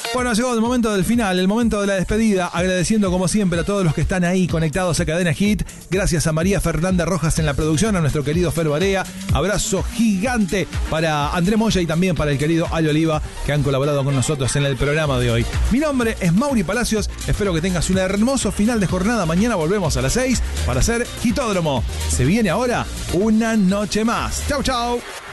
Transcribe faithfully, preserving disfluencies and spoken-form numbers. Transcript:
Bueno, llegó el momento del final, el momento de la despedida, agradeciendo como siempre a todos los que están ahí conectados a Cadena Hit. Gracias a María Fernanda Rojas en la producción, a nuestro querido Fer Barea. Abrazo gigante para André Moya y también para el querido Ale Oliva, que han colaborado con nosotros en el programa de hoy. Mi nombre es Mauri Palacios, espero que tengas un hermoso final de jornada. Mañana volvemos a las seis para hacer Hitódromo. Se viene ahora una noche más. Chau, chau.